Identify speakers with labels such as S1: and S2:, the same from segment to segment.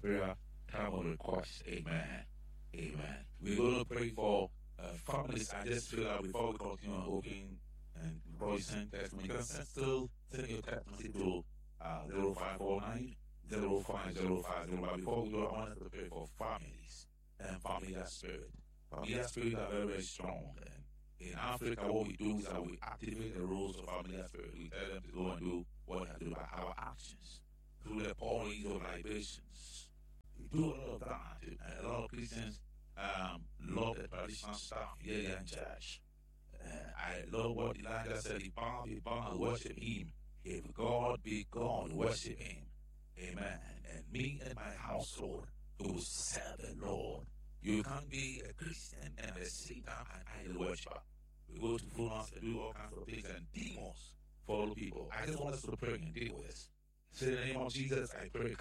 S1: prayer time of request. Amen. Amen. We're going to pray for families. I just feel that before we continue hoping and before you send testimony, you can still send your testimony to 0549 0505. But before we go, I want us to pray for families and familiar spirit. Familiar spirit are very, very strong. And in Africa, what we do is that we activate the rules of familiar spirit. We tell them to go and do what they have to do by our actions through the pouring of libations. We do a lot of that. And a lot of Christians love the traditional stuff here in church. I love what Elijah said. If Baal, worship him. If God be God, worship him. Amen. And me and my household will serve the Lord. You can't be a Christian and a Satan and idol worshiper. We go to funerals and do all kinds of things, and demons follow people. I just want us to pray and deal with this. Say in the name of Jesus, I pray.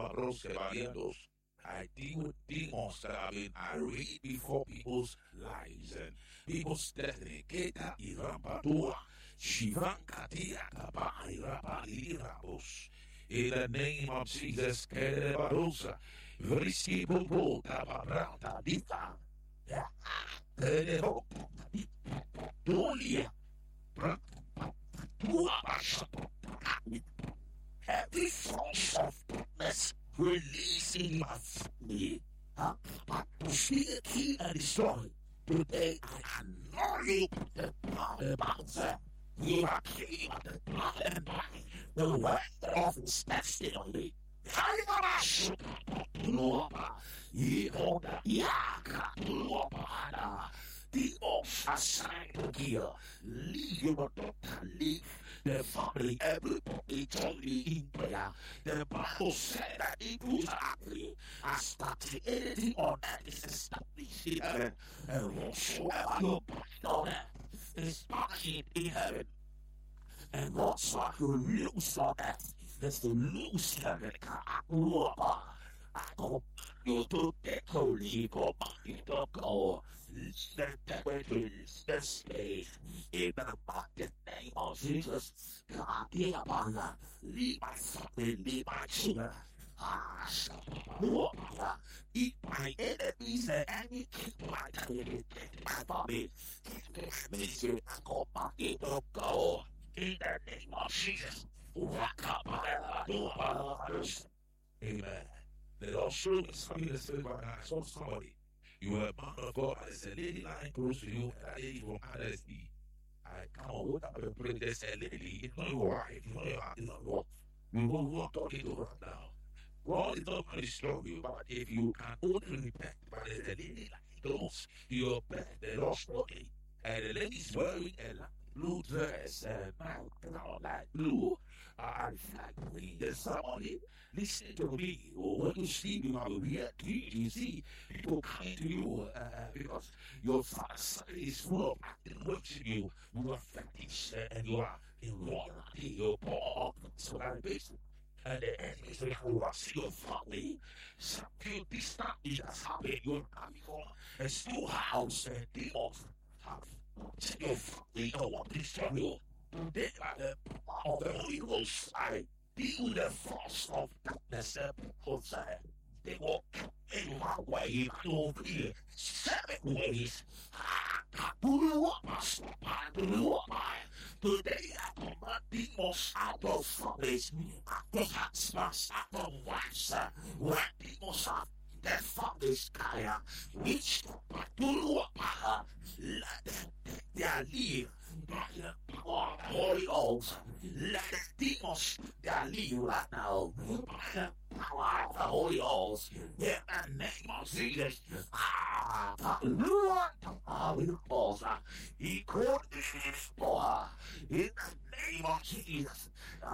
S1: I deal with demons that have been arrayed before people's lives and people's destiny. Keta irabatua, shivankatia kaba irabos. In the name of Jesus, Kerebarosa, Vriski Bobo, Tabarata, Dita, Kerebo, Dolia, every force of darkness releasing my family, to see the key and destroy. Today, I annul you the blood about them. You are king of the blood and life. The word of his testimony. The oath assigned to kill. Leave your daughter, leave the family, everybody join me in prayer. The Bible said that it was ugly as that anything on earth is established in heaven, and whatsoever you bind on earth is bound in heaven. And whatsoever you loose on earth is to loose heaven. I command you to take holy, command to go. Let the weapons display in the mighty name of Jesus. God, leave my family, leave my children. Eat my enemies and any keep my family, I command you to go. In the name of Jesus. Amen. The Lord showed me something that said, I saw somebody. You are a man of God. There's a lady lying close to you, and that lady from RSD. I come on, what up and pray. There's a lady. It's not your wife. It's not your wife. It's not your wife. We won't talking to her now. God is not going to destroy you, but if you can only repent, but there's a lady lying close to your bed, the Lord spoken, and the lady is wearing a blue dress and now like blue. I like me. There's somebody listen to me. When you see you have a weird dream, you see people coming to you because your side is full of acting works in you. You are fetish and you are in royalty. You're born so that basically. And the enemies will see your family. Something distant is just happening. You're coming from a storehouse and demons have your family don't want to destroy you. Today, by the power of the Holy Ghost, I deal with the force of darkness and people say they will come in one way and over here 7 ways. Today I command demons out of families, out of husbands, out of wives, when demons have the families carry, which let them take their leave by the power of the Holy Ghost. Let the demons their leave right now by the power of the Holy Ghost. In the name of Jesus. He called this boy in the name of Jesus.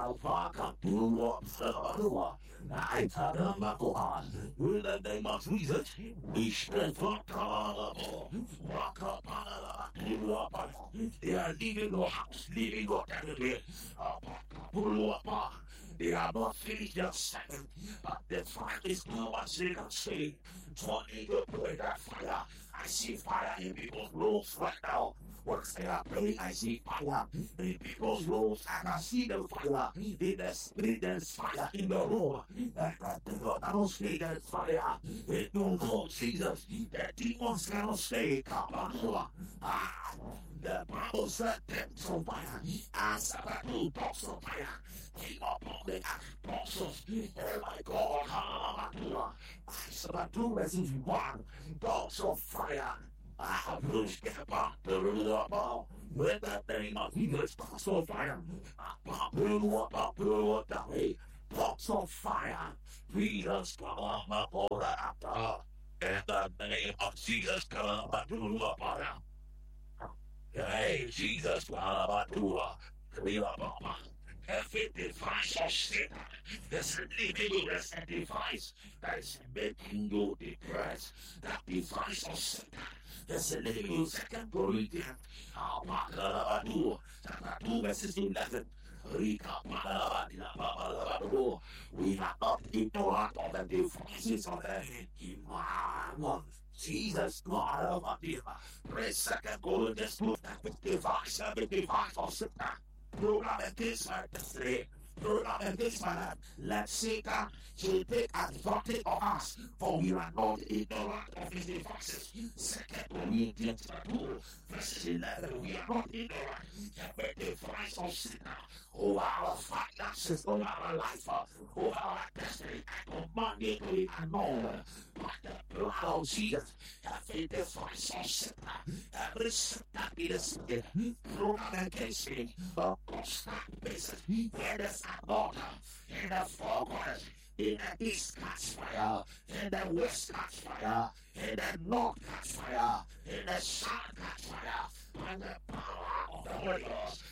S1: In the name of Jesus, we stand for they are leaving your house, leaving your territory. They are not finished their second, but the fire is too much they can say. So I need to pray that fire. I see fire in people's rooms right now. Once they are praying, I see fire in people's rooms, and I see the fire in the spirit. There's fire in the room, and I don't see that fire in the room, Jesus. The demons cannot stay. The Bible said depths of fire, as about two dogs of fire came upon the apostles. Oh my God, as about two verses 1, dogs of fire. I have pushed them back to the wall with the name of Jesus, dogs of fire. Dogs of fire. Jesus, come on, in the name of Jesus, come on, hey, Jesus, every device of Satan, there's a device that is making you depressed. That device of Satan, there's a living 2 Corinthians, chapter 2, verses 11. We are not ignorant of the devices of the enemy. Jesus, God of praise 2 Corinthians 2, every device of Satan, program against my destiny, program against my life. Let Satan to take advantage of us, for we are not ignorant of his devices. 2 Corinthians 2, verses 11, we are not ignorant of the device of Satan over our finances, over our life, over our destiny. I command it to be annulled by the blood of Jesus. Every device of Satan, every Satan is program against me on a constant basis. It is an order in the four corners. In the east catch fire, in the west catch fire, in the north catch fire, in the south catch fire, and the power of the Holy Ghost.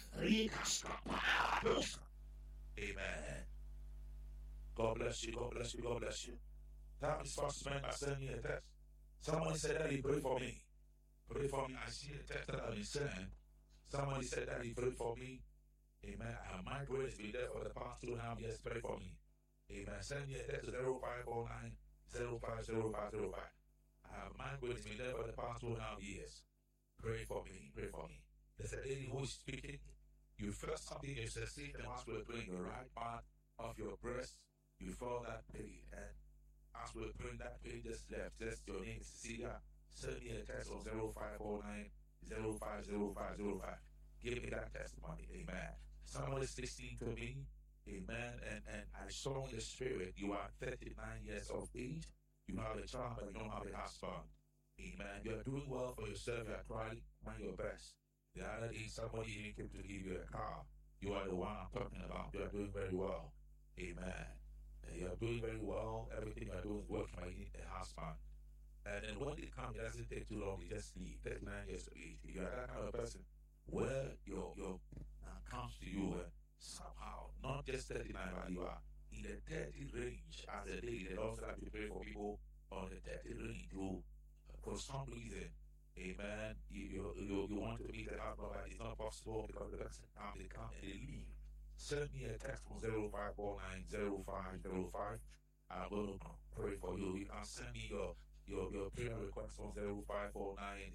S1: Amen. God bless you, God bless you, God bless you. Time is fast spent by sending me a text. Somebody said that he prayed for me. Pray for me. I see a text that I've been sent. Somebody said that he prayed for me. Amen. I have my grace be there for the past 2.5 years. Pray for me. Amen. Send me a text to 0549 050505. I have my grace be there for the past 2.5 years. Pray for me. Pray for me. There's a lady who is speaking. You felt something in your seat, and as we're praying, the right part of your breast, you felt that pain. And as we're praying, that pain just left. Just your name is Cecilia. Send me a text on 0549 050505. Give me that testimony. Amen. Someone is listening to me. Amen. And I saw in the spirit, you are 39 years of age. You have a child, but you don't have a husband. Amen. You are doing well for yourself. You are trying your best. The other day, somebody even came to give you a car. You are the one I'm talking about. You are doing very well. Amen. And you are doing very well. Everything you are doing is working. I need a husband. And then when they come, it doesn't take too long. They just leave. 39 years of age. You are that kind of person where your comes to you somehow, not just 39, but you are in the 30 range. As a day, they also have to pray for people on the 30 range who, for some reason, amen, you want to meet the husband, but it's not possible because the person comes, they come and they leave. Send me a text on 0549 0505. I'm going to pray for you. You can send me your prayer request on 0549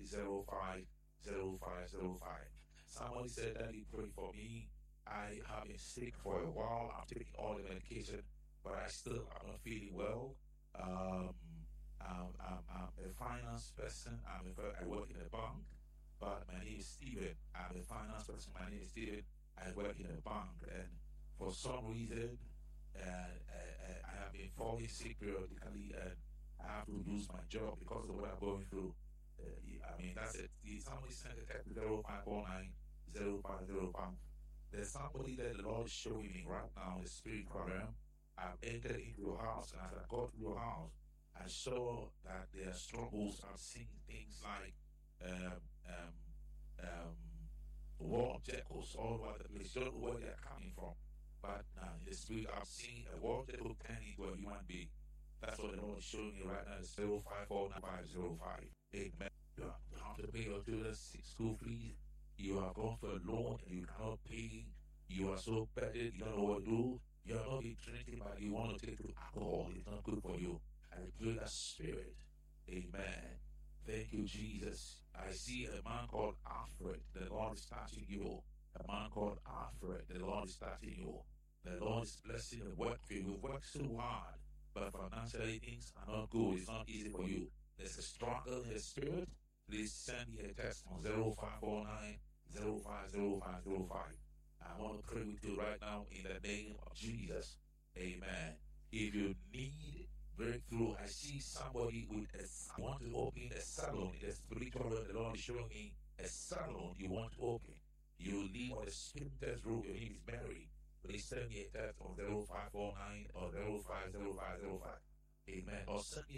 S1: 050505. Somebody said that he prayed for me. I have been sick for a while. I'm taking all the medication, but I still am not feeling well. I'm a finance person. I work in a bank, but my name is Stephen. I'm a finance person. My name is Stephen. I work in a bank, and for some reason, I have been falling sick periodically, and I have to lose my job because of what I'm going through. I mean, that's it. Somebody sent a text to 0549 0505. There's somebody that the Lord is showing me right now in the spiritual realm. I've entered into your house, and as I got to your house, I saw that there are struggles. I'm seeing things like war objects all over the place. Don't know where they're coming from. But in the spirit, I'm seeing a war object turning into a human being. That's what the Lord is showing me right now. It's 05490505. Amen. You have to pay your children's school fees. You are going for a loan and you cannot pay. You are so bad, you don't know what to do. You're not be drinking, but you want to take to alcohol. It's not good for you. I pray that spirit. Amen. Thank you, Jesus. I see a man called Alfred. The Lord is touching you. A man called Alfred. The Lord is touching you. The Lord is blessing the work for you. You've worked so hard, but financially things are not good. It's not easy for you. There's a struggle in the spirit. Please send me a text on 0549 050505. I want to pray with you right now in the name of Jesus. Amen. If you need breakthrough, I see somebody with a want to open a salon in the spiritual world. The Lord is showing me a salon you want to open. You live on the scriptures rule. Your name is Mary. Please send me a text on 0549 or 050505. Amen. Or send me